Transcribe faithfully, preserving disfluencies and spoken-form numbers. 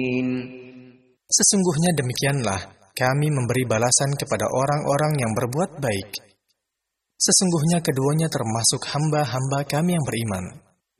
Sesungguhnya demikianlah kami memberi balasan kepada orang-orang yang berbuat baik. Sesungguhnya keduanya termasuk hamba-hamba kami yang beriman.